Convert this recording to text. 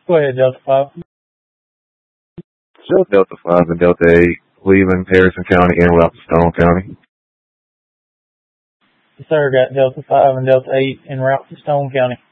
Go ahead, Delta 5. Show Delta 5 and Delta 8, Cleveland, Harrison County, and Ralph Stone County. Yes, sir, got Delta 5 and Delta 8 in route to Stone County.